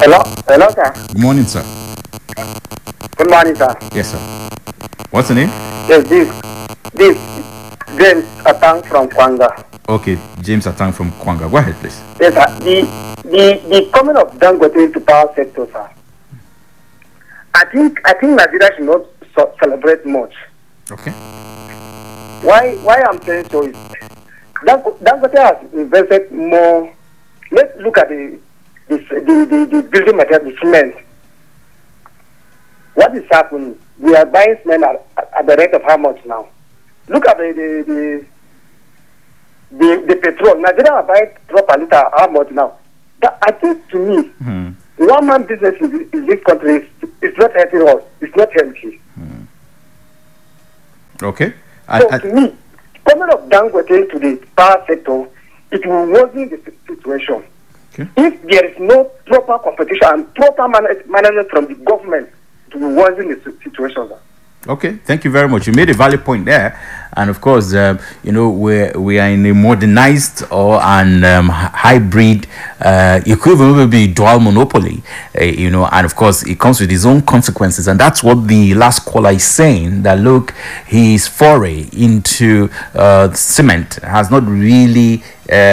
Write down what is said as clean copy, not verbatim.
Hello, sir. Good morning, sir. Good morning, sir. Yes, sir. What's the name? Yes, this James Atang from Kwanga. Okay, James Atang from Kwanga. Go ahead, please. Yes, sir. The coming of Dangote to power sector, sir. I think Nigeria should not celebrate much. Okay. Why I'm saying so is Dangote has invested more. Let's look at the building material, the cement. What is happening? We are buying cement at the rate of how much now? Look at the petrol. Nigeria are buying petrol per liter how much now? I think to me, one man business in this country is not helping us. It's not healthy. Okay. So to me, coming of Dangote to the power sector, it will worsen the situation. Okay. If there is no proper competition and proper management from the government, it will worsen the situation. Okay, thank you very much. You made a valid point there, and of course, we are in a modernized or an hybrid, equivalent be dual monopoly, and of course, it comes with its own consequences, and that's what the last caller is saying. That look, his foray into cement has not really